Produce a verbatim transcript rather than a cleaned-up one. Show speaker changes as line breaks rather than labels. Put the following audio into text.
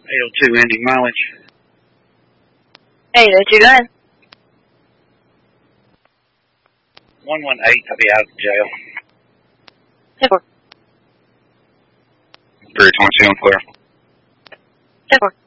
eight oh two ending mileage.
eight oh two, go ahead.
one one eight, I'll be out of jail.
ten four.
three twenty-two, I'm clear.
ten four.